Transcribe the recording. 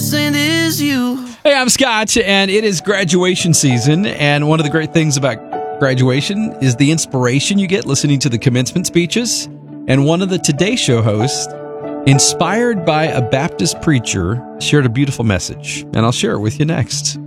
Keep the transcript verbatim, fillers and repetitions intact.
missing is you. Hey, I'm Scott, and it is graduation season. And one of the great things about graduation is the inspiration you get listening to the commencement speeches. And one of the Today Show hosts, inspired by a Baptist preacher, shared a beautiful message. And I'll share it with you next.